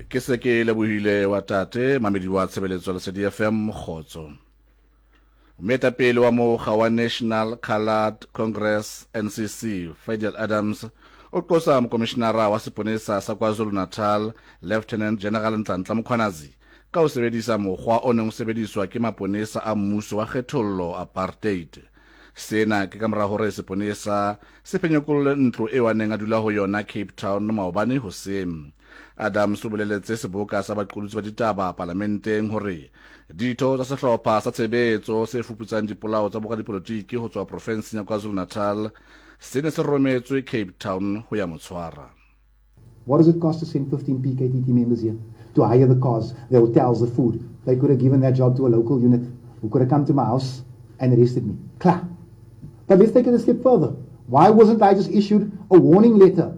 Ke se ke lebohile wa tate mamedi wa tshebeletso la CDFM Khotso. Moetapele wa mokga wa National Coloured Congress NCC Fidel Adams o qosa mokomishenara wa seponesa sa KwaZulu-Natal Lieutenant General Nhlanhla Mkhwanazi ka ho sebedisa mokgwa o neng o sebediswa ke maponesa a mmuso wa kgethollo apartheid. Sena ke ka mora hore seponesa se penyekolle ntlo eo a neng a dula ho yona Cape Town maobane hoseng. Adams o boleletse seboka sa baqolotsi ba ditaba parlamenteng hore ditho tsa sehlopha sa tshebetso se fuputsang dipolao tsa boradipolotiki ho tswa provinseng ya KwaZulu-Natal se ne se rometswe Cape Town ho ya motshwara. What does it cost to send 15 PKTT members here? To hire the cars, the hotels, the food. They could have given that job to a local unit who could have come to my house and arrested me. Klar. But let's take it a step further. Why wasn't I just issued a warning letter?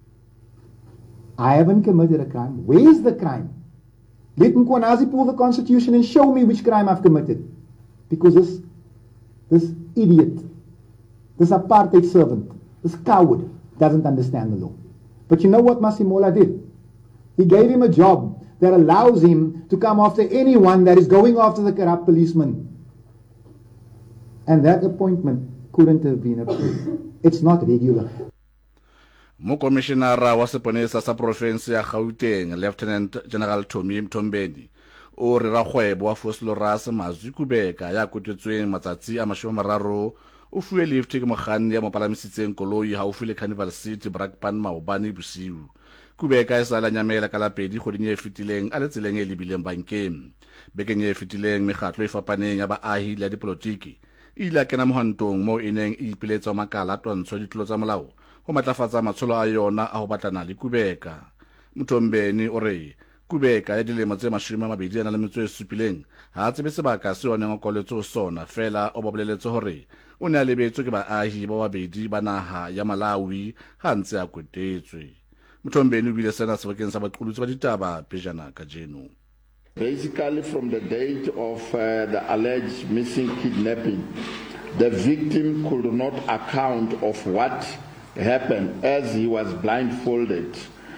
I haven't committed a crime. Where's the crime? Let Mkhwanazi pull the constitution and show me which crime I've committed. Because this idiot, this apartheid servant, this coward doesn't understand the law. But you know what Masimola did? He gave him a job that allows him to come after anyone that is going after the corrupt policeman. And that appointment couldn't have been approved. It's not regular. Mokomishenara wa seponesa sa province ya Gauteng Lieutenant General Tommy Mtombeni o re rakgwebo wa Vosloorus Mazwi Kubeka ya kotetsweng matsatsi a 30 o fuwe lift ke mokganni ya mopalamisitseng koloi haufi le Carnival City Brakpan maobane bosiu. Kubeka e sala nyamela ka la pedi kgoding e fetileng a le tseleng e lebileng bankeng. Bekeng e fetileng mekgatlo e fapaneng ya baahi le dipolotiki ile a kena mohantong moo e neng e ipiletsa makala a twantsho ditlolo tsa molao ho matlafatsa matsholo a yona a ho batlana le Kubeka. Mtombeni o re Kubeka ya dilemo tse 27 ha tsebe sebaka se yona ngokoletso ho sona fela o boboleletse hore o ne a lebetswe ke baahi ba babedi ba naha ya Malawi ha ntse a kwetetswe. Mtombeni o bile sena sebakeng sa baqolotsi ba ditaba pejana ka jeno. Basically, from the date of the alleged missing kidnapping, the victim could not account of what happened as he was blindfolded.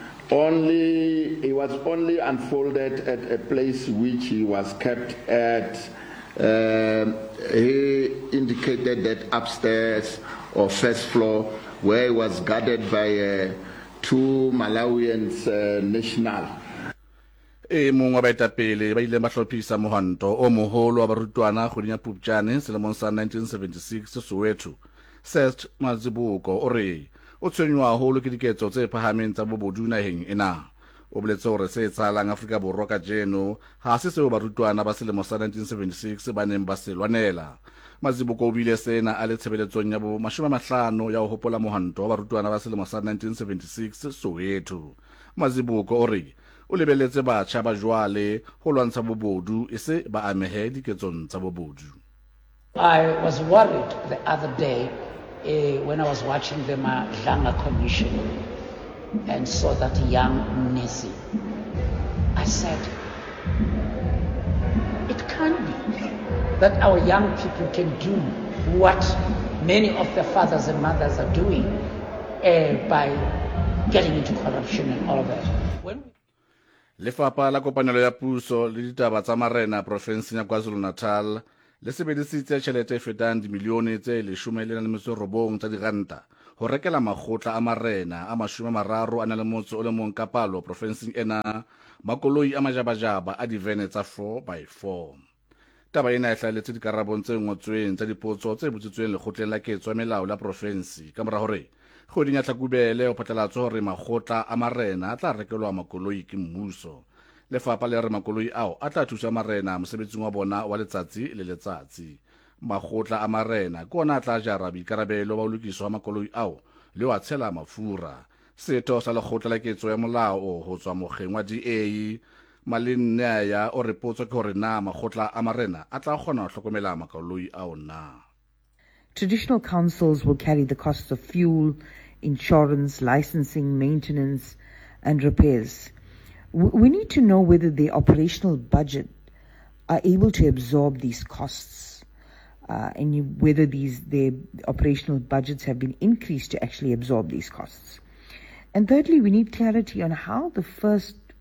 He was only unfolded at a place which he was kept at. He indicated that upstairs or first floor where he was guarded by two Malawians national. Mongwe wa baetapele ba ile ba hlophisa mohanto o moholo wa barutwana kgweding ya Phupjane selemong sa 1976 Soweto. Sest Mazibuko o re o tshwenywa haholo ke diketso tse phahameng tsa bobodu naheng ena. O boletse hore se etsahalang Afrika Borwa ka jeno ha se seo barutwana ba selemo sa 1976 ba neng ba se lwanela. Mazibuko o bile sena a le tshebeletsong ya bo 50 ya ho hopola mohanto wa barutwana ba selemo sa 1976 Soweto. Mazibuko o re o lebeletse batjha ba jwale ho lwantsha bobodu e se ba amehe diketsong tsa bobodu. I was worried the other day when I was watching the Madlanga Commission and saw that young Nesi. I said, it can't be that our young people can do what many of their fathers and mothers are doing by getting into corruption and all of that. Lefapha la kopanelo ya puso le ditaba tsa marena provinseng ya KwaZulu-Natal le sebedisitse tjhelete e fetang dimilione tse 19 tsa diranta ho rekela makgotla a marena a 31 ka palo provinseng ena makoloi a majabajaba a divene tsa 4x4. Taba ena e hlahelletse dikarabong tse ngotsweng tsa dipotso tse botsitsweng lekgotleng la ketso ya melao la provinsi ka mora hore kgweding ya Hlakubele o phatlalatse hore makgotla a marena a tla rekelwa makoloi ke mmuso. Lefapha le re makoloi ao a tla thusa marena mosebetsing wa bona wa letsatsi le letsatsi. Makgotla a marena ke ona a tla jara boikarabelo ba ho lokiswa makoloi ao le wa tshela mafura. Setho sa lekgotla la ketso ya molao ho tswa mokgeng wa DA Malinea o re potso ke hore na makgotla a marena a tla kgona ho hlokomela makoloi ao na. Traditional councils will carry the costs of fuel, insurance, licensing, maintenance, and repairs. We need to know whether the operational budget are able to absorb these costs, and whether the operational budgets have been increased to actually absorb these costs. And thirdly, we need clarity on how the first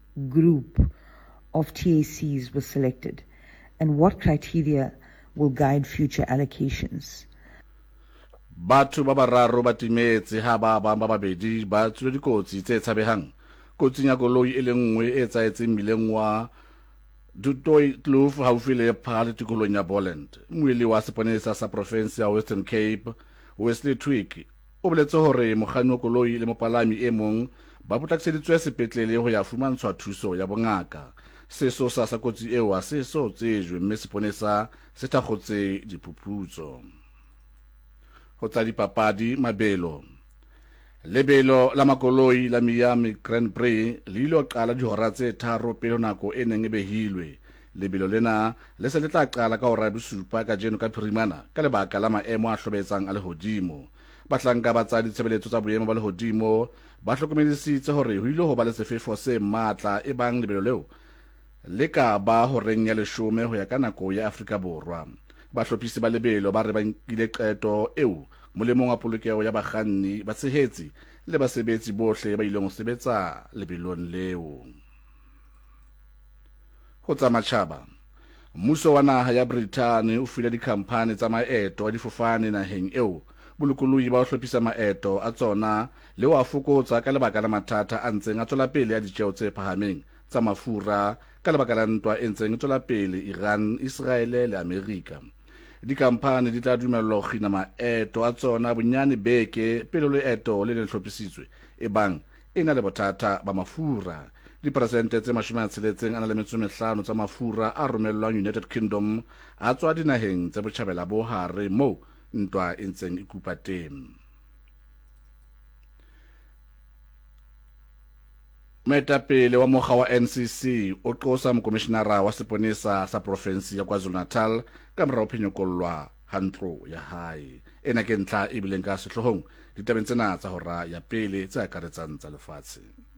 group of TACs was selected, and what criteria will guide future allocations? Batho ba bararo ba timetse ha ba bang ba babedi ba tswile dikotsi tse tshabehang. Kotsing ya koloi e le nngwe e etsaetseng mmileng wa Dutoi Kloof haufi le Paarl tikolong ya Boland. Moeli wa seponesa sa province ya Western Cape, Wesley Twig, o boletse hore mokganni wa koloi le mopalami e mong ba potlakisitswe sepetlele ho ya fumantshwa thuso ya bongaka. Seso sa kotsi eo a se so tsejwe mme seponesa se thakgotse diphuputso. Ho tsa dipapadi mabelo. Lebelo la makoloi la Miami Grand Prix le ile qala dihora tse 3 pele nako e neng e behilwe. Lebelo lena le se le tla qala ka hora ya bosupa ka jeno ka phirimana ka lebaka la maemo a hlobetsang a lehodimo. Bahlanka ba tsa ditshebeletso tsa boemo ba lehodimo ba hlokomedisitse hore ho ile ho ba le sefefo se matla e bang lebelo leo le ka ba horeng ya 10 ho ya ka nako ya Afrika Borwa. Bahlophisi ba lebelo ba re ba nkile qeto eo molemong wa polokeho ya bakganni ba tshehetsi le basebetsi bohle ba ileng ho sebetsa lebelong leo. Ho tsa matjhaba, mmuso wa naha ya Britain o file dikhampani tsa maeto a difofane naheng eo bolokolohi ba ho hlophisa maeto a tsona le wa fokotsa ka lebaka la mathata a ntseng a tswela pele ya ditjeo tse phahameng tsa mafura ka lebaka la ntwa e ntseng e tswela pele Iran, Israel le Amerika. Dikampani di tla dumellwa ho kgina maeto a tsona bonyane beke pele leeto le hlophisitswe e bang e na le bothata ba mafura. Diperesente tse 65 tsa mafura a romellwang United Kingdom a tswa dinaheng tse botjhabela bo hare moo ntwa e ntseng e kupa teng. Moetapele wa mokga wa NCC o qosa mokomishenara wa seponesa sa province ya KwaZulu-Natal ka mora ho phenyokollwa ha ntlo ya hae. Ena ke ntlha e bileng ka sehlohong ditabeng tsena tsa hora ya pele tse akaretsang tsa lefatshe.